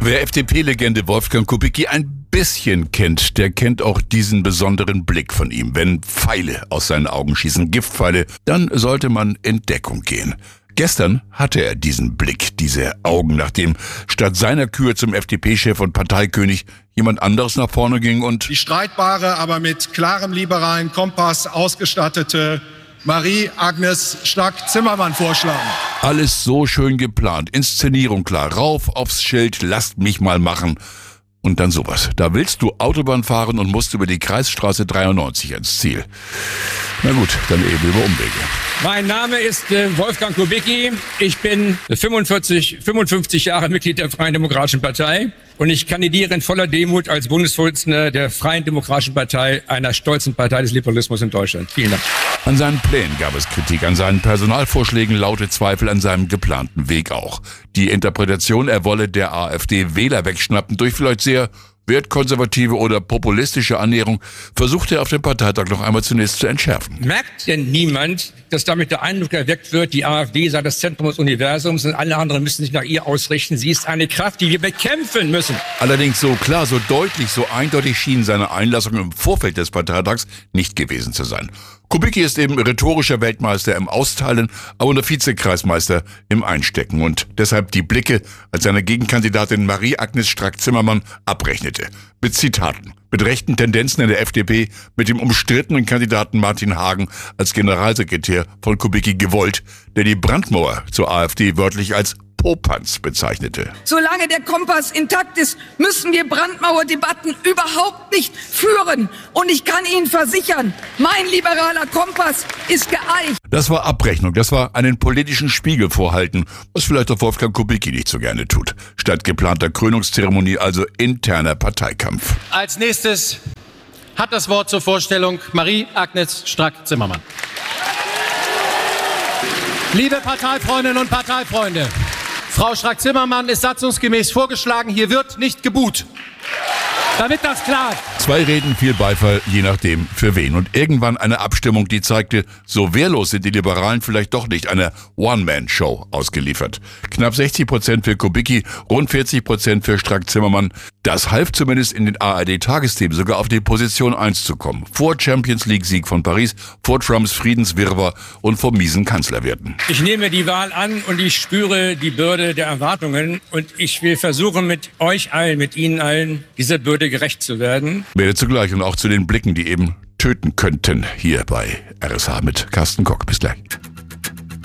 Wer FDP-Legende Wolfgang Kubicki ein bisschen kennt, der kennt auch diesen besonderen Blick von ihm. Wenn Pfeile aus seinen Augen schießen, Giftpfeile, dann sollte man in Deckung gehen. Gestern hatte er diesen Blick, diese Augen, nachdem statt seiner Kür zum FDP-Chef und Parteikönig jemand anderes nach vorne ging und die streitbare, aber mit klarem liberalen Kompass ausgestattete Marie-Agnes Strack-Zimmermann vorschlagen. Alles so schön geplant, Inszenierung klar, rauf aufs Schild, lasst mich mal machen. Und dann sowas. Da willst du Autobahn fahren und musst über die Kreisstraße 93 ins Ziel. Na gut, dann eben über Umwege. Mein Name ist Wolfgang Kubicki. Ich bin 55 Jahre Mitglied der Freien Demokratischen Partei und ich kandidiere in voller Demut als Bundesvorsitzender der Freien Demokratischen Partei, einer stolzen Partei des Liberalismus in Deutschland. Vielen Dank. An seinen Plänen gab es Kritik, an seinen Personalvorschlägen laute Zweifel, an seinem geplanten Weg auch. Die Interpretation, er wolle der AfD Wähler wegschnappen durch vielleicht sehr wertkonservative oder populistische Annäherung, versuchte er auf dem Parteitag noch einmal zunächst zu entschärfen. Merkt denn niemand, dass damit der Eindruck erweckt wird, die AfD sei das Zentrum des Universums und alle anderen müssen sich nach ihr ausrichten? Sie ist eine Kraft, die wir bekämpfen müssen. Allerdings so klar, so deutlich, so eindeutig schien seine Einlassung im Vorfeld des Parteitags nicht gewesen zu sein. Kubicki ist eben rhetorischer Weltmeister im Austeilen, aber nur Vizekreismeister im Einstecken und deshalb die Blicke, als seine Gegenkandidatin Marie-Agnes Strack-Zimmermann abrechnete. Mit Zitaten, mit rechten Tendenzen in der FDP, mit dem umstrittenen Kandidaten Martin Hagen als Generalsekretär von Kubicki gewollt, der die Brandmauer zur AfD wörtlich als Popanz bezeichnete. Solange der Kompass intakt ist, müssen wir Brandmauerdebatten überhaupt nicht führen. Und ich kann Ihnen versichern, mein liberaler Kompass ist geeicht. Das war Abrechnung, das war einen politischen Spiegel vorhalten, was vielleicht auch Wolfgang Kubicki nicht so gerne tut. Statt geplanter Krönungszeremonie also interner Parteikampf. Als nächstes hat das Wort zur Vorstellung Marie-Agnes Strack-Zimmermann. Liebe Parteifreundinnen und Parteifreunde, Frau Strack-Zimmermann ist satzungsgemäß vorgeschlagen, hier wird nicht gebuht. Damit das klar ist. 2 Reden, viel Beifall, je nachdem für wen. Und irgendwann eine Abstimmung, die zeigte, so wehrlos sind die Liberalen vielleicht doch nicht, einer One-Man-Show ausgeliefert. Knapp 60% für Kubicki, rund 40% für Strack-Zimmermann. Das half zumindest in den ARD-Tagesthemen sogar auf die Position 1 zu kommen. Vor Champions-League-Sieg von Paris, vor Trumps Friedenswirrwarr und vor miesen Kanzlerwerten. Ich nehme die Wahl an und ich spüre die Bürde der Erwartungen und ich will versuchen, mit euch allen, mit Ihnen allen, dieser Bürde gerecht zu werden. Werde zugleich und auch zu den Blicken, die eben töten könnten, hier bei RSH mit Carsten Koch. Bis gleich.